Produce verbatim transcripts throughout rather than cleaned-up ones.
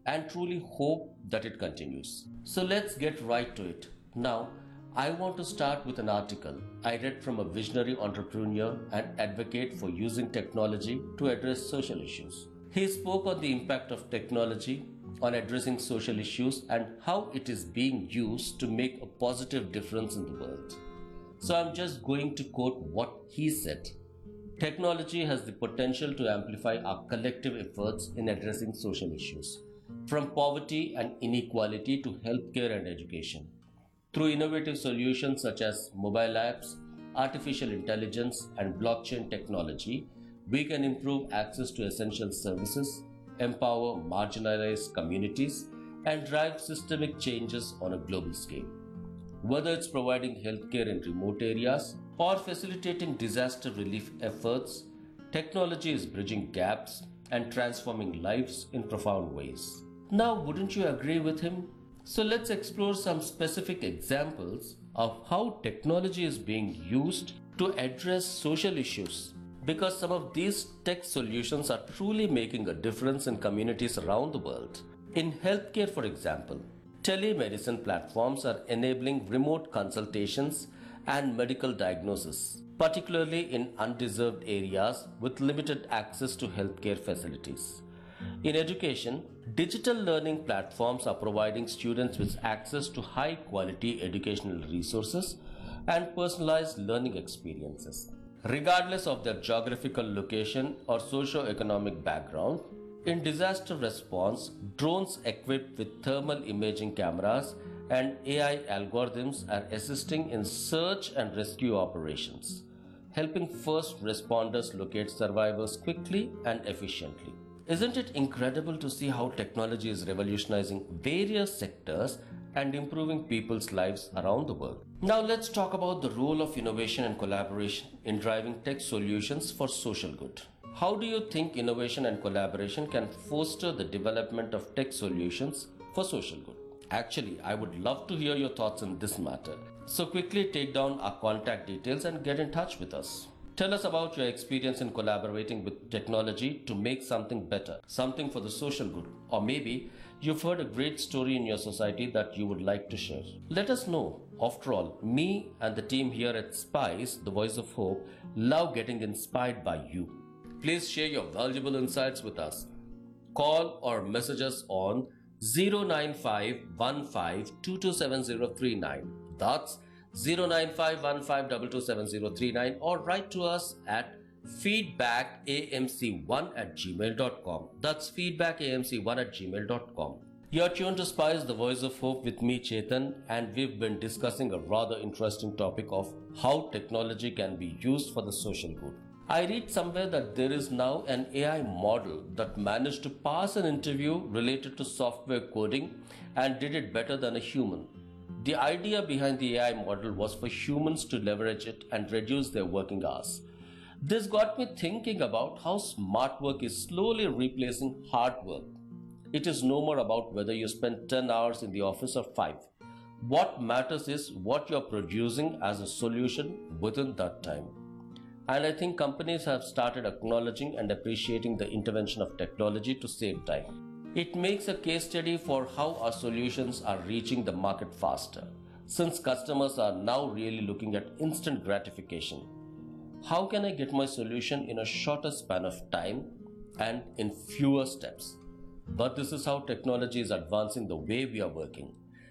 and truly hope that it continues. So let's get right to it. Now, I want to start with an article I read from a visionary entrepreneur and advocate for using technology to address social issues. He spoke on the impact of technology on addressing social issues and how it is being used to make a positive difference in the world. So I'm just going to quote what he said. Technology has the potential to amplify our collective efforts in addressing social issues, from poverty and inequality to healthcare and education. Through innovative solutions such as mobile apps, artificial intelligence, and blockchain technology, we can improve access to essential services, empower marginalized communities, and drive systemic changes on a global scale. Whether it's providing healthcare in remote areas or facilitating disaster relief efforts, technology is bridging gaps and transforming lives in profound ways. Now, wouldn't you agree with him? So let's explore some specific examples of how technology is being used to address social issues, because some of these tech solutions are truly making a difference in communities around the world. In healthcare, for example, telemedicine platforms are enabling remote consultations and medical diagnosis, particularly in undeserved areas with limited access to healthcare facilities. In education, digital learning platforms are providing students with access to high quality educational resources and personalized learning experiences, regardless of their geographical location or socio-economic background. In disaster response, drones equipped with thermal imaging cameras and A I algorithms are assisting in search and rescue operations, helping first responders locate survivors quickly and efficiently. Isn't it incredible to see how technology is revolutionizing various sectors and improving people's lives around the world? Now let's talk about the role of innovation and collaboration in driving tech solutions for social good. How do you think innovation and collaboration can foster the development of tech solutions for social good? Actually, I would love to hear your thoughts on this matter. So quickly take down our contact details and get in touch with us. Tell us about your experience in collaborating with technology to make something better, something for the social good, or maybe you've heard a great story in your society that you would like to share. Let us know. After all, me and the team here at Spice, the Voice of Hope, love getting inspired by you. Please share your valuable insights with us. Call or message us on zero nine five one five two two seven zero three nine. That's zero nine five one five two two seven zero three nine, or write to us at feedback a m c one at gmail dot com. That's feedback a m c one at gmail dot com. You're tuned to Spice, the Voice of Hope with me, Chetan, and we've been discussing a rather interesting topic of how technology can be used for the social good. I read somewhere that there is now an A I model that managed to pass an interview related to software coding and did it better than a human. The idea behind the A I model was for humans to leverage it and reduce their working hours. This got me thinking about how smart work is slowly replacing hard work. It is no more about whether you spend ten hours in the office or five. What matters is what you're producing as a solution within that time. And I think companies have started acknowledging and appreciating the intervention of technology to save time. It makes a case study for how our solutions are reaching the market faster, since customers are now really looking at instant gratification. How can I get my solution in a shorter span of time and in fewer steps? But this is how technology is advancing the way we are working.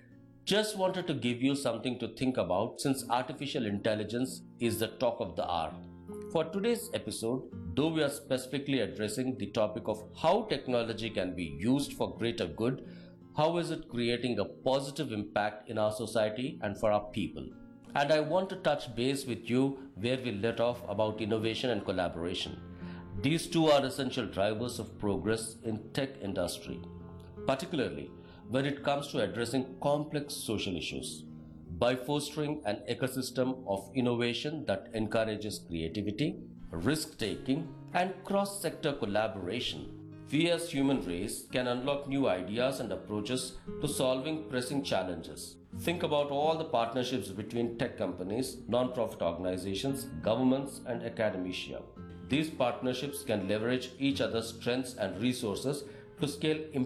Just wanted to give you something to think about, since artificial intelligence is the talk of the hour. For today's episode, though we are specifically addressing the topic of how technology can be used for greater good, how is it creating a positive impact in our society and for our people? And I want to touch base with you where we let off about innovation and collaboration. These two are essential drivers of progress in tech industry, particularly when it comes to addressing complex social issues. By fostering an ecosystem of innovation that encourages creativity, risk-taking, and cross-sector collaboration, we as human race can unlock new ideas and approaches to solving pressing challenges. Think about all the partnerships between tech companies, non-profit organizations, governments, and academia. These partnerships can leverage each other's strengths and resources to scale